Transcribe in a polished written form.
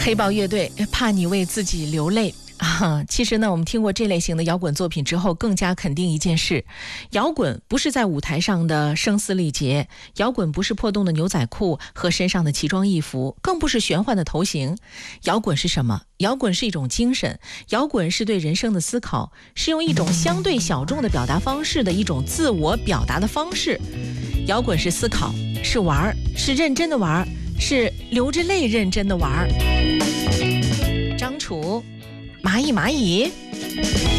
黑豹乐队怕你为自己流泪其实呢，我们听过这类型的摇滚作品之后，更加肯定一件事：摇滚不是在舞台上的声嘶力竭，摇滚不是破洞的牛仔裤和身上的奇装异服，更不是玄幻的头型。摇滚是什么？摇滚是一种精神，摇滚是对人生的思考，是用一种相对小众的表达方式的一种自我表达的方式。摇滚是思考，是玩，是认真的玩，是流着泪认真的玩。张楚，蚂蚁。